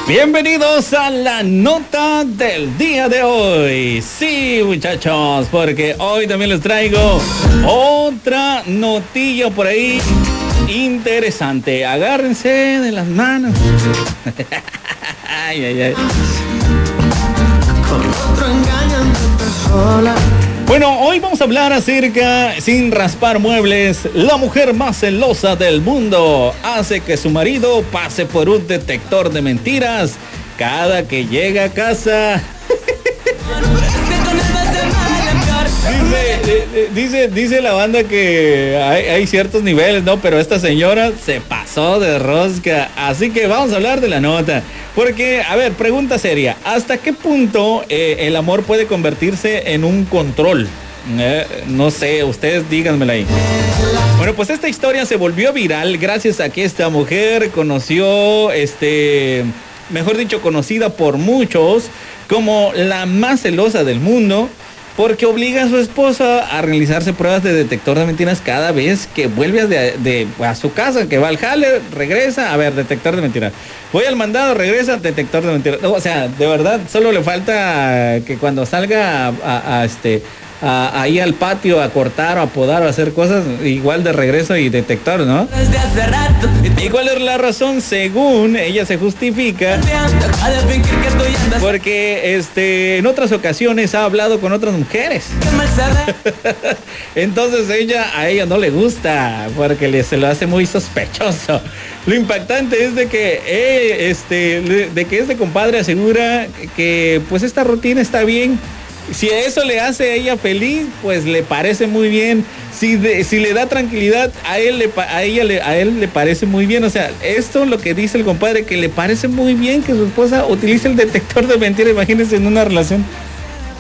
Bienvenidos a la nota del día de hoy. Sí, muchachos, porque hoy también les traigo otra notilla por ahí interesante. Agárrense de las manos. Ay, ay, ay. Bueno, hoy vamos a hablar acerca, sin raspar muebles, la mujer más celosa del mundo hace que su marido pase por un detector de mentiras cada que llega a casa. Dice la banda que hay ciertos niveles, ¿no? Pero esta señora se pasó de rosca. Así que vamos a hablar de la nota. Porque, a ver, pregunta seria. ¿Hasta qué punto el amor puede convertirse en un control? No sé, ustedes díganmela ahí. Bueno, pues esta historia se volvió viral gracias a que esta mujer conoció, mejor dicho, conocida por muchos como la más celosa del mundo, porque obliga a su esposa a realizarse pruebas de detector de mentiras cada vez que vuelve a su casa, que va al jale, regresa, a ver, detector de mentiras. Voy al mandado, regresa, detector de mentiras. No, o sea, de verdad, solo le falta que cuando salga ahí al patio a cortar o a podar o a hacer cosas, igual de regreso y detector, ¿no? ¿Y cuál es la razón? Según ella se justifica, porque en otras ocasiones ha hablado con otras mujeres. Entonces a ella no le gusta, porque se lo hace muy sospechoso. Lo impactante es de que este compadre asegura que pues esta rutina está bien. Si eso le hace a ella feliz, pues le parece muy bien. Si le da tranquilidad, a él le parece muy bien. O sea, esto es lo que dice el compadre, que le parece muy bien que su esposa utilice el detector de mentiras. Imagínense en una relación.